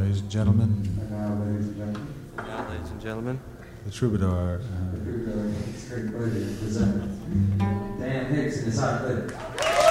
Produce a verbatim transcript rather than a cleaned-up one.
ladies and gentlemen. And now, ladies and gentlemen. And now, ladies and gentlemen. The Troubadour. Uh, The Troubadour. It's a great pleasure to present Dan Hicks and his Hot Clip.